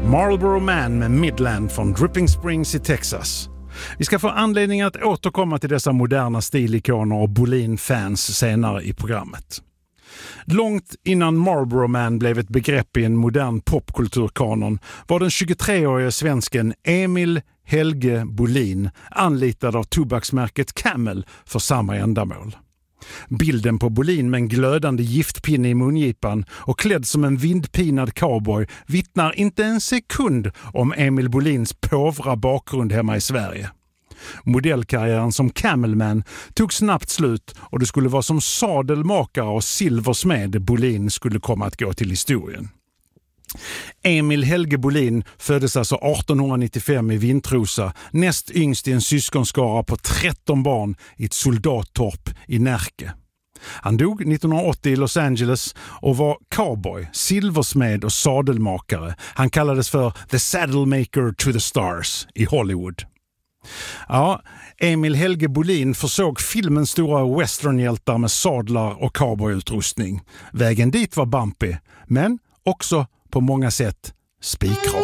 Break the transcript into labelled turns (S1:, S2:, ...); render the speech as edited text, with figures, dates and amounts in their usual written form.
S1: Marlboro Man med Midland från Dripping Springs i Texas. Vi ska få anledning att återkomma till dessa moderna stilikoner och Bolin-fans senare i programmet. Långt innan Marlboro Man blev ett begrepp i en modern popkulturkanon var den 23-årige svensken Emil Helge Bolin anlitad av tobaksmärket Camel för samma ändamål. Bilden på Bolin med en glödande giftpinne i mungipan och klädd som en vindpinad cowboy vittnar inte en sekund om Emil Bolins påvra bakgrund hemma i Sverige. Modellkarriären som Camelman tog snabbt slut och det skulle vara som sadelmakare och silversmed Bolin skulle komma att gå till historien. Emil Helge Bolin föddes alltså 1895 i Vintrosa, näst yngst i en syskonskara på 13 barn i ett soldattorp i Närke. Han dog 1980 i Los Angeles och var cowboy, silversmed och sadelmakare. Han kallades för The Saddlemaker to the Stars i Hollywood. Ja, Emil Helge Bolin försåg filmens stora westernhjältar med sadlar och cowboyutrustning. Vägen dit var bumpy, men också på många sätt spikrak.